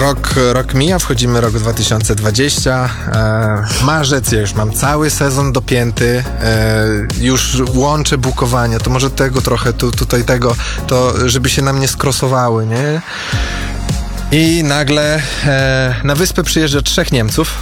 Rok mija, wchodzimy rok 2020, marzec, ja już mam cały sezon dopięty, już łączę bukowania, to może tego trochę, tutaj tego, to żeby się nam nie skrosowały, nie? I nagle na wyspę przyjeżdża 3 Niemców,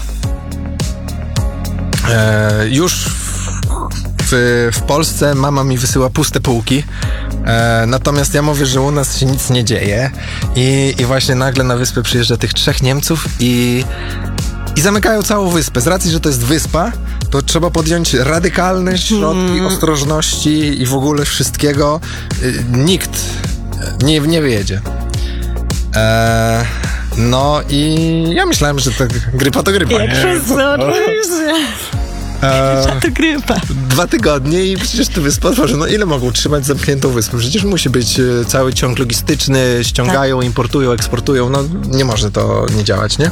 już w Polsce mama mi wysyła puste półki, natomiast ja mówię, że u nas się nic nie dzieje i właśnie nagle na wyspę przyjeżdża tych 3 Niemców i zamykają całą wyspę. Z racji, że to jest wyspa, to trzeba podjąć radykalne środki ostrożności i w ogóle wszystkiego. Nikt nie wyjedzie. No i ja myślałem, że to grypa to grypa. Jak wszyscy, oczywiście. To grypa. 2 tygodnie i przecież te wyspy otworzą. No ile mogą trzymać zamkniętą wyspę? Przecież musi być cały ciąg logistyczny, ściągają, importują, eksportują. No nie może to nie działać, nie?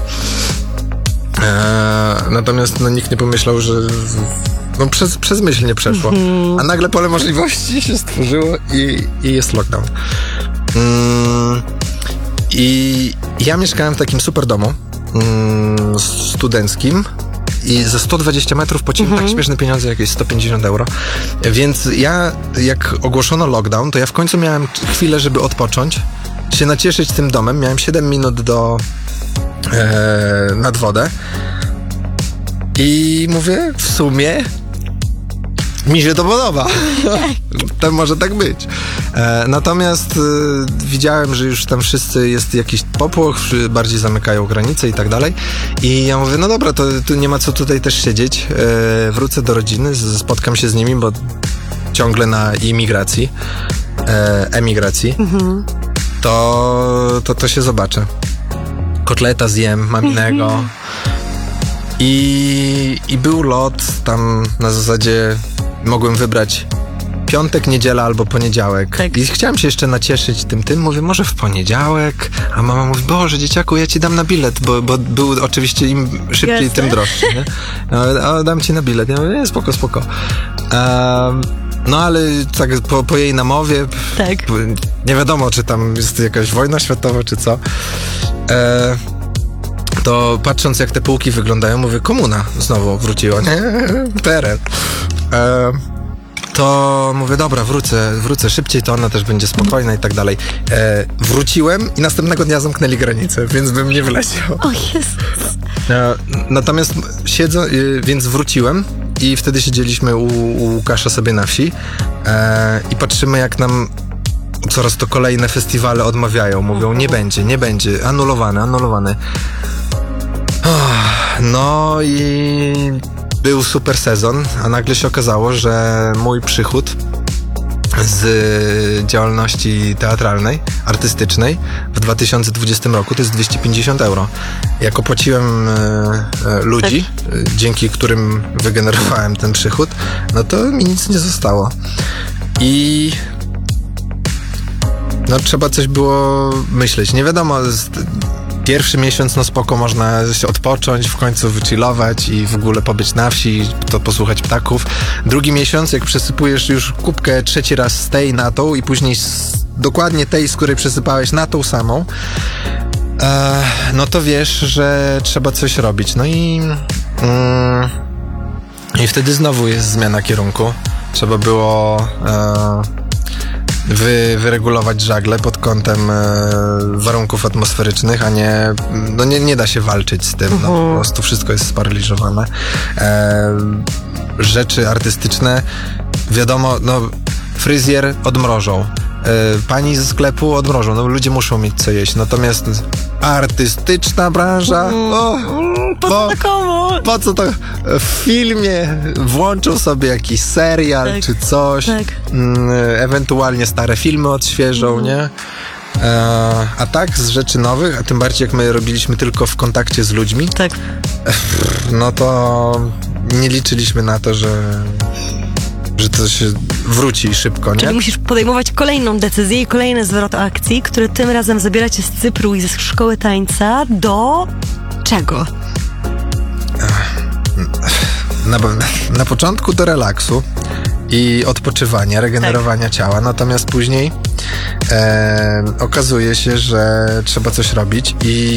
Natomiast nikt nie pomyślał, że przez myśl nie przeszło. A nagle pole możliwości się stworzyło i jest lockdown. I ja mieszkałem w takim super domu studenckim i za 120 metrów płaciłem tak śmieszne pieniądze, jakieś 150 euro. Więc ja, jak ogłoszono lockdown, to ja w końcu miałem chwilę, żeby odpocząć, się nacieszyć tym domem. Miałem 7 minut nad wodę i mówię, w sumie mi się to podoba. To może tak być. Natomiast widziałem, że już tam wszyscy jest jakiś popłoch, bardziej zamykają granice i tak dalej. I ja mówię, no dobra, to tu nie ma co tutaj też siedzieć. Wrócę do rodziny, spotkam się z nimi, bo ciągle na emigracji. To się zobaczę. Kotleta zjem, maminego. I był lot tam na zasadzie mogłem wybrać piątek, niedziela albo poniedziałek. Tak. I chciałem się jeszcze nacieszyć tym. Mówię, może w poniedziałek? A mama mówi, Boże, dzieciaku, ja ci dam na bilet, bo był oczywiście im szybciej, tym droższy, nie? No, dam ci na bilet. Ja mówię, spoko. No ale tak po jej namowie, tak. Nie wiadomo, czy tam jest jakaś wojna światowa, czy co. To patrząc, jak te półki wyglądają, mówię, komuna znowu wróciła, nie? PRL. To mówię, dobra, wrócę szybciej, to ona też będzie spokojna i tak dalej. Wróciłem i następnego dnia zamknęli granicę, więc bym nie wyleciał. O Jezus. Natomiast więc wróciłem i wtedy siedzieliśmy u Łukasza sobie na wsi i patrzymy, jak nam coraz to kolejne festiwale odmawiają. Mówią, nie będzie, anulowane. No i był super sezon, a nagle się okazało, że mój przychód z działalności teatralnej, artystycznej w 2020 roku to jest 250 euro. Jak opłaciłem ludzi, dzięki którym wygenerowałem ten przychód, no to mi nic nie zostało. I no trzeba coś było myśleć. Nie wiadomo, pierwszy miesiąc, no spoko, można się odpocząć, w końcu wychillować i w ogóle pobyć na wsi, to posłuchać ptaków. Drugi miesiąc, jak przesypujesz już kubkę 3 raz z tej na tą i później dokładnie tej, z której przesypałeś, na tą samą, no to wiesz, że trzeba coś robić. No i wtedy znowu jest zmiana kierunku. Trzeba było wyregulować żagle pod kątem warunków atmosferycznych, a nie da się walczyć z tym. No, po prostu wszystko jest sparaliżowane. Rzeczy artystyczne, wiadomo, no fryzjer odmrożą. Pani ze sklepu odmrożą, no ludzie muszą mieć co jeść. Natomiast artystyczna branża, po co to w filmie włączą sobie jakiś serial czy coś, ewentualnie stare filmy odświeżą, nie? A tak z rzeczy nowych, a tym bardziej jak my robiliśmy tylko w kontakcie z ludźmi, no to nie liczyliśmy na to, że to się wróci szybko, nie? Czyli musisz podejmować kolejną decyzję i kolejny zwrot akcji, który tym razem zabiera cię z Cypru i ze szkoły tańca do czego? Na początku do relaksu i odpoczywania, regenerowania ciała, natomiast później okazuje się, że trzeba coś robić i